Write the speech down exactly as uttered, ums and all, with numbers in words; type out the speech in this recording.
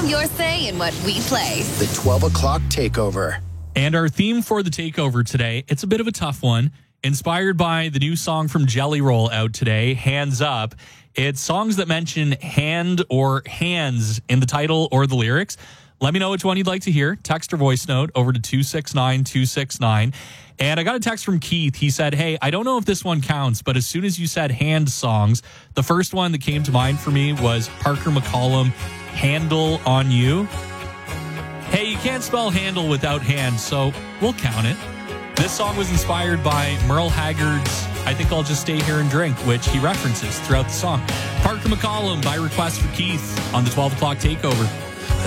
have your say in what we play. The twelve o'clock Takeover. And our theme for the Takeover today, it's a bit of a tough one. Inspired by the new song from Jelly Roll out today, Hands Up. It's songs that mention hand or hands in the title or the lyrics. Let me know which one you'd like to hear. Text or voice note over to two six nine two six nine. And I got a text from Keith. He said, hey, I don't know if this one counts, but as soon as you said hand songs, the first one that came to mind for me was Parker McCollum, Handle on You. Hey, you can't spell handle without hand, so we'll count it. This song was inspired by Merle Haggard's I Think I'll Just Stay Here and Drink, which he references throughout the song. Parker McCollum by request for Keith on the twelve o'clock Takeover.